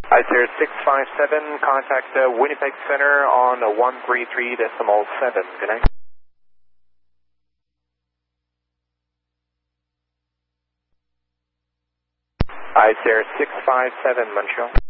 ICR 657, contact Winnipeg Center on 133.7. Good night. ICR 657, Montreal.